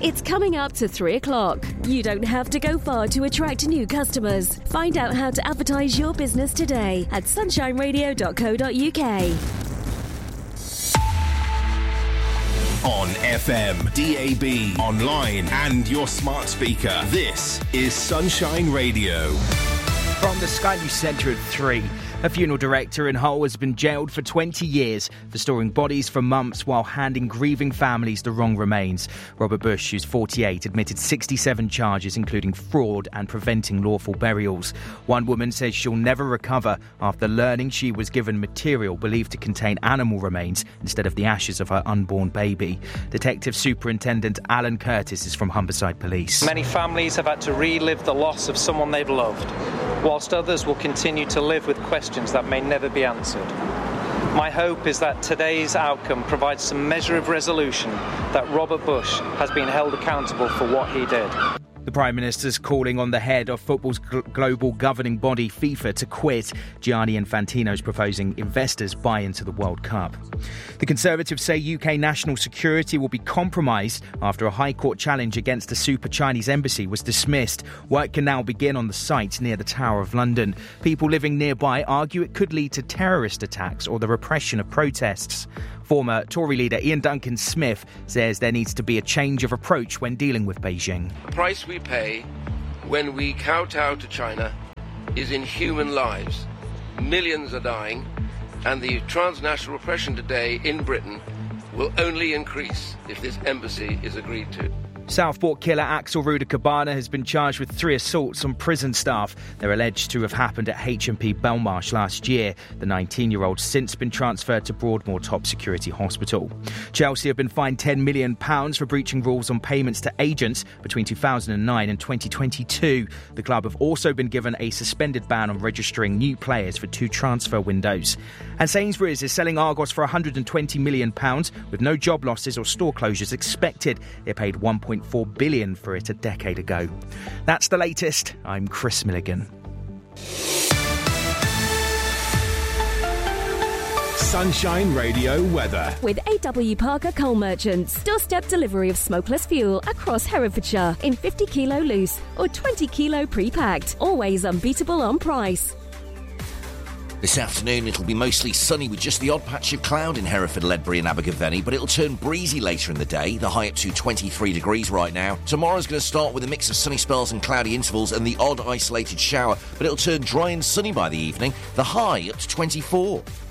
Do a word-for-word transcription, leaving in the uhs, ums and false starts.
It's coming up to three o'clock. You don't have to go far to attract new customers. Find out how to advertise your business today at sunshine radio dot co dot uk. On F M, D A B, online and your smart speaker. This is Sunshine Radio. From the Sky News Centre at three. A funeral director in Hull has been jailed for twenty years for storing bodies for months while handing grieving families the wrong remains. Robert Bush, who's forty-eight, admitted sixty-seven charges, including fraud and preventing lawful burials. One woman says she'll never recover after learning she was given material believed to contain animal remains instead of the ashes of her unborn baby. Detective Superintendent Alan Curtis is from Humberside Police. Many families have had to relive the loss of someone they've loved, whilst others will continue to live with questions that may never be answered. My hope is that today's outcome provides some measure of resolution that Robert Bush has been held accountable for what he did. The Prime Minister's calling on the head of football's gl- global governing body, FIFA, to quit. Gianni Infantino's proposing investors buy into the World Cup. The Conservatives say U K national security will be compromised after a High Court challenge against a super Chinese embassy was dismissed. Work can now begin on the site near the Tower of London. People living nearby argue it could lead to terrorist attacks or the repression of protests. Former Tory leader Ian Duncan Smith says there needs to be a change of approach when dealing with Beijing. The price we pay when we kowtow to China is in human lives. Millions are dying, and the transnational repression today in Britain will only increase if this embassy is agreed to. Southport killer Axel Rudakabana has been charged with three assaults on prison staff. They're alleged to have happened at H M P Belmarsh last year. The nineteen-year-old's since been transferred to Broadmoor Top Security Hospital. Chelsea have been fined ten million pounds for breaching rules on payments to agents between two thousand nine and twenty twenty-two. The club have also been given a suspended ban on registering new players for two transfer windows. And Sainsbury's is selling Argos for one hundred twenty million pounds with no job losses or store closures expected. They paid one point four billion pounds for it a decade ago. That's the latest. I'm Chris Milligan. Sunshine Radio weather. With A W Parker Coal Merchants. Doorstep delivery of smokeless fuel across Herefordshire in fifty kilo loose or twenty kilo pre-packed. Always unbeatable on price. This afternoon it'll be mostly sunny with just the odd patch of cloud in Hereford, Ledbury and Abergavenny, but it'll turn breezy later in the day, the high up to twenty-three degrees right now. Tomorrow's going to start with a mix of sunny spells and cloudy intervals and the odd isolated shower, but it'll turn dry and sunny by the evening, the high up to twenty-four.